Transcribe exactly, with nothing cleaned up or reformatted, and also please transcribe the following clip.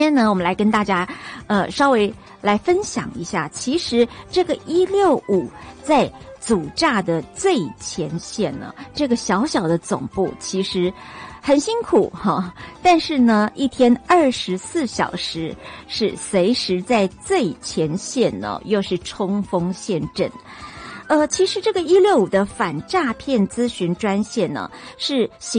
今天呢，我们来跟大家呃稍微来分享一下，其实这个一六五在阻诈的最前线呢，这个小小的总部其实很辛苦哈，但是呢，一天二十四小时是随时在最前线呢，又是冲锋陷阵。呃，其实这个一六五的反诈骗咨询专线呢，是